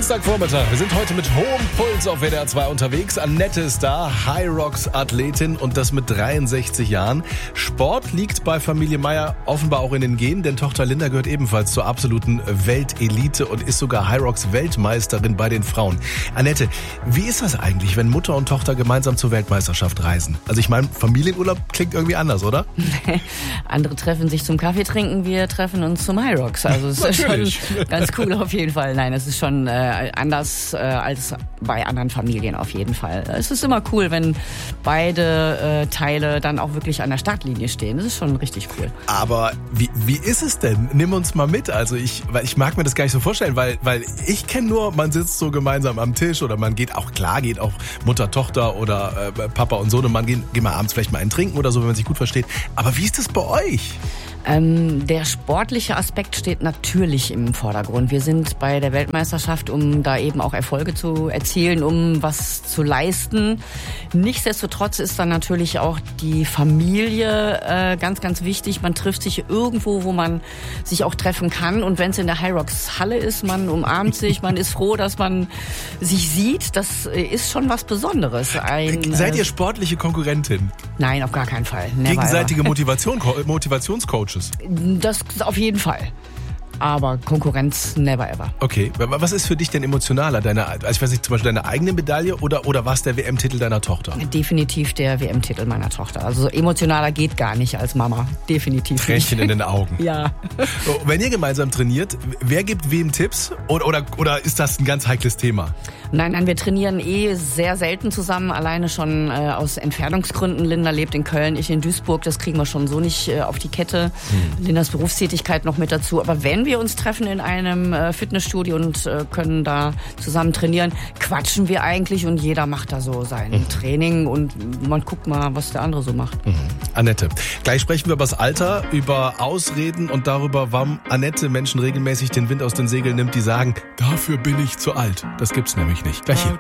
Dienstagvormittag. Wir sind heute mit hohem Puls auf WDR 2 unterwegs. Annette ist da, High-Rocks-Athletin und das mit 63 Jahren. Sport liegt bei Familie Meier offenbar auch in den Genen, denn Tochter Linda gehört ebenfalls zur absoluten Weltelite und ist sogar High-Rocks-Weltmeisterin bei den Frauen. Annette, wie ist das eigentlich, wenn Mutter und Tochter gemeinsam zur Weltmeisterschaft reisen? Also ich meine, Familienurlaub klingt irgendwie anders, oder? Andere treffen sich zum Kaffee trinken, wir treffen uns zum High-Rocks. Also es ist schon ganz cool auf jeden Fall. Nein, es ist schon anders als bei anderen Familien auf jeden Fall. Es ist immer cool, wenn beide Teile dann auch wirklich an der Startlinie stehen. Das ist schon richtig cool. Aber wie ist es denn? Nimm uns mal mit. Also ich mag mir das gar nicht so vorstellen, weil ich kenne nur, man sitzt so gemeinsam am Tisch oder man geht auch Mutter, Tochter oder Papa und Sohn und man geht mal abends vielleicht mal einen trinken oder so, wenn man sich gut versteht. Aber wie ist das bei euch? Der sportliche Aspekt steht natürlich im Vordergrund. Wir sind bei der Weltmeisterschaft, um da eben auch Erfolge zu erzielen, um was zu leisten. Nichtsdestotrotz ist dann natürlich auch die Familie ganz, ganz wichtig. Man trifft sich irgendwo, wo man sich auch treffen kann. Und wenn es in der High-Rocks Halle ist, man umarmt sich, man ist froh, dass man sich sieht. Das ist schon was Besonderes. Seid ihr sportliche Konkurrentin? Nein, auf gar keinen Fall. Never Gegenseitige Motivationscoaches? Das auf jeden Fall. Aber Konkurrenz never ever. Okay, was ist für dich denn emotionaler? Ich weiß nicht, zum Beispiel deine eigene Medaille oder was der WM-Titel deiner Tochter? Definitiv der WM-Titel meiner Tochter. Also emotionaler geht gar nicht als Mama. Definitiv Tränchen in den Augen. Ja. Wenn ihr gemeinsam trainiert, wer gibt wem Tipps? Oder ist das ein ganz heikles Thema? Nein, wir trainieren sehr selten zusammen, alleine schon aus Entfernungsgründen. Linda lebt in Köln, ich in Duisburg, das kriegen wir schon so nicht auf die Kette. Lindas Berufstätigkeit noch mit dazu. Aber wenn wir uns treffen in einem Fitnessstudio und können da zusammen trainieren, quatschen wir eigentlich und jeder macht da so sein Training und man guckt mal, was der andere so macht. Annette, gleich sprechen wir über das Alter, über Ausreden und darüber, warum Annette Menschen regelmäßig den Wind aus den Segeln nimmt, die sagen, dafür bin ich zu alt. Das gibt's nämlich nicht. Gleich hier.